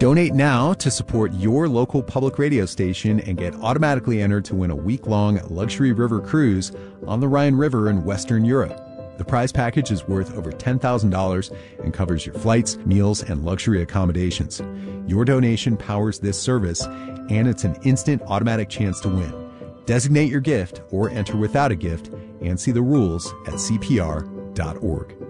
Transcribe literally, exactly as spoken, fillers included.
Donate now to support your local public radio station and get automatically entered to win a week-long luxury river cruise on the Rhine River in Western Europe. The prize package is worth over ten thousand dollars and covers your flights, meals, and luxury accommodations. Your donation powers this service, and it's an instant automatic chance to win. Designate your gift or enter without a gift and see the rules at c p r dot org.